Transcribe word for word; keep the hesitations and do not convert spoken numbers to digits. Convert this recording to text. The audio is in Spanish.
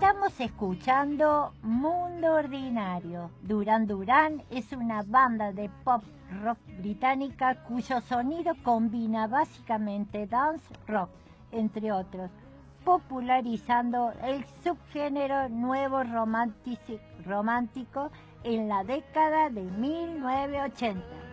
Estamos escuchando Mundo Ordinario. Duran Duran es una banda de pop rock británica cuyo sonido combina básicamente dance rock, entre otros, popularizando el subgénero nuevo romántico en la década de mil novecientos ochenta.